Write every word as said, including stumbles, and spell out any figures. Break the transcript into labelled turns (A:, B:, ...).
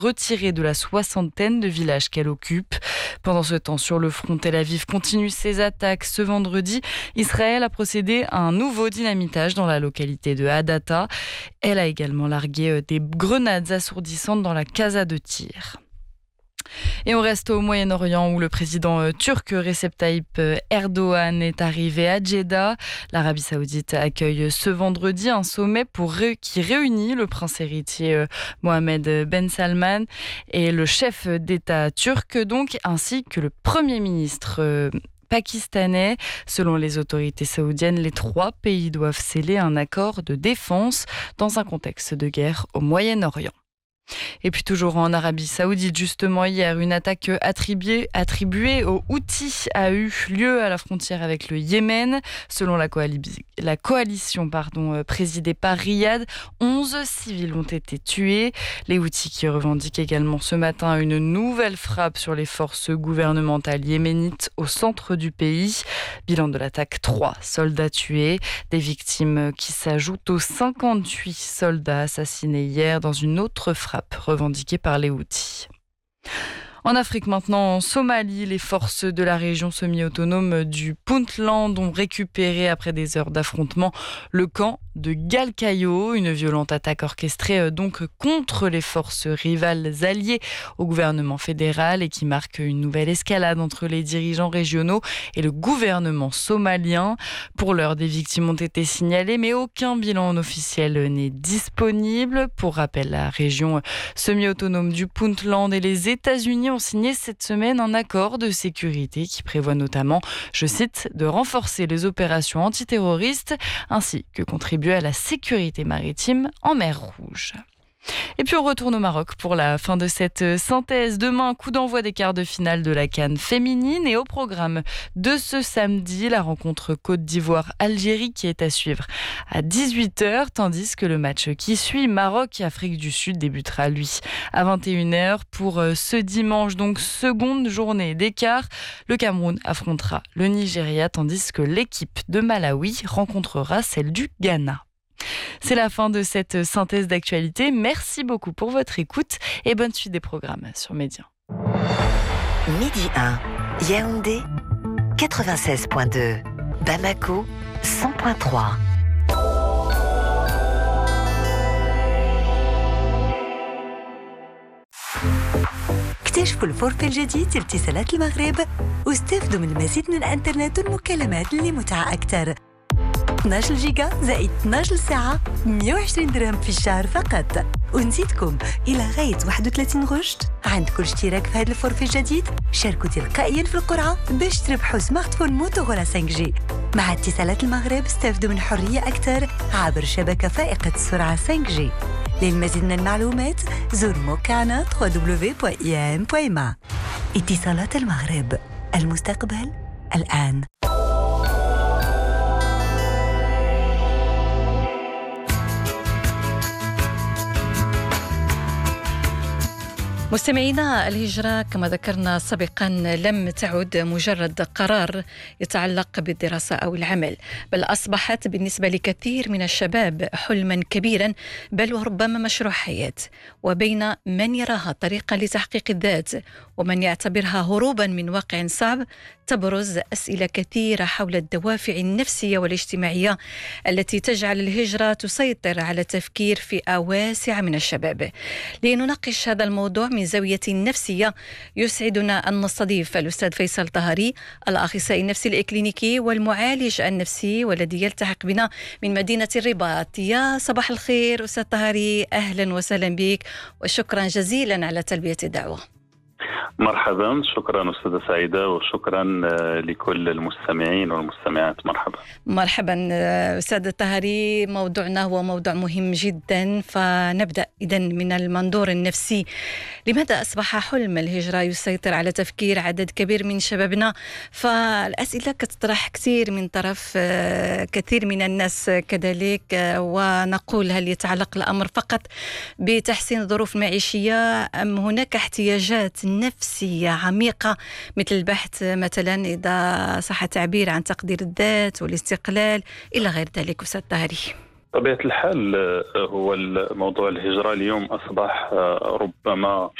A: retirée de la soixantaine de villages qu'elle occupe. Pendant ce temps, sur le front, Tel Aviv continue ses attaques. Ce vendredi, Israël a procédé à un nouveau dynamitage dans la localité de Hadatta. Elle a également largué des grenades assourdissantes dans la casa de Tyr. Et on reste au Moyen-Orient où le président turc Recep Tayyip Erdogan est arrivé à Jeddah. L'Arabie Saoudite accueille ce vendredi un sommet pour ré- qui réunit le prince héritier Mohammed Ben Salman et le chef d'État turc, donc, ainsi que le premier ministre pakistanais. Selon les autorités saoudiennes, les trois pays doivent sceller un accord de défense dans un contexte de guerre au Moyen-Orient. Et puis toujours en Arabie Saoudite, justement hier, une attaque attribuée, attribuée aux Houthis a eu lieu à la frontière avec le Yémen. Selon la, coali- la coalition pardon, présidée par Riyad, onze civils ont été tués. Les Houthis qui revendiquent également ce matin une nouvelle frappe sur les forces gouvernementales yéménites au centre du pays. Bilan de l'attaque, trois soldats tués. Des victimes qui s'ajoutent aux cinquante-huit soldats assassinés hier dans une autre frappe revendiquée par les Houthis. En Afrique maintenant, en Somalie, les forces de la région semi-autonome du Puntland ont récupéré, après des heures d'affrontement, le camp de Galkayo. Une violente attaque orchestrée donc contre les forces rivales alliées au gouvernement fédéral et qui marque une nouvelle escalade entre les dirigeants régionaux et le gouvernement somalien. Pour l'heure, des victimes ont été signalées, mais aucun bilan officiel n'est disponible. Pour rappel, la région semi-autonome du Puntland et les États-Unis ont signé cette semaine un accord de sécurité qui prévoit notamment, je cite, de renforcer les opérations antiterroristes ainsi que contribuer à la sécurité maritime en mer Rouge. Et puis on retourne au Maroc pour la fin de cette synthèse. Demain, coup d'envoi des quarts de finale de la CAN féminine et au programme de ce samedi, la rencontre Côte d'Ivoire-Algérie qui est à suivre à dix-huit heures, tandis que le match qui suit Maroc-Afrique du Sud débutera lui à vingt et une heures. Pour ce dimanche, donc seconde journée des quarts, le Cameroun affrontera le Nigeria, tandis que l'équipe de Malawi rencontrera celle du Ghana. C'est la fin de cette synthèse d'actualité. Merci beaucoup pour votre écoute et bonne suite des programmes sur Média.
B: Midi un, Yaoundé quatre-vingt-seize virgule deux, Bamako cent virgule trois. اكتشفوا الفورفي الجديد لاتصالات المغرب واستفدوا من المزيد من الانترنت والمكالمات لمتعة أكثر. اثناش جيجا زائد اثناش ساعة مية وعشرين درهم في الشهر فقط. ونزيدكم إلى غاية واحد وثلاثين غشت. عند كل اشتراك في هذا الفورفي الجديد شاركوا تلقائيا في القرعة باش تربحوا سمارت فون موتورولا خمسة جي. مع اتصالات المغرب استفدوا من حرية أكثر عبر شبكة فائقة السرعة خمسة جي. للمزيد من المعلومات زور موقعنا دبليو دبليو دبليو دوت اي ام دوت ام. اتصالات المغرب، المستقبل الآن.
C: مستمعينا، الهجرة كما ذكرنا سابقا لم تعد مجرد قرار يتعلق بالدراسة أو العمل، بل أصبحت بالنسبة لكثير من الشباب حلما كبيرا، بل وربما مشروع حياة. وبين من يراها طريقة لتحقيق الذات ومن يعتبرها هروبا من واقع صعب، تبرز أسئلة كثيرة حول الدوافع النفسية والاجتماعية التي تجعل الهجرة تسيطر على تفكير فئة واسعة من الشباب. لنناقش هذا الموضوع من زاوية نفسية، يسعدنا أن نستضيف الأستاذ فيصل طهري، الأخصائي النفسي الإكلينيكي والمعالج النفسي، والذي يلتحق بنا من مدينة الرباط. يا صباح الخير أستاذ طهري، أهلا وسهلا بك وشكرا جزيلا على تلبية الدعوة.
D: مرحبا، شكرا أستاذة سعيدة وشكرا لكل المستمعين والمستمعات. مرحبا
C: مرحبا أستاذ الطهري. موضوعنا هو موضوع مهم جدا، فنبدأ إذن من المنظور النفسي. لماذا أصبح حلم الهجرة يسيطر على تفكير عدد كبير من شبابنا؟ فالأسئلة كتطرح كثير من طرف كثير من الناس كذلك، ونقول هل يتعلق الأمر فقط بتحسين الظروف المعيشية أم هناك احتياجات نفسية عميقة مثل البحث مثلا، إذا صح التعبير، عن تقدير الذات والاستقلال إلى غير ذلك؟ أستاذ طهري.
D: طبيعة الحال هو الموضوع الهجرة اليوم أصبح ربما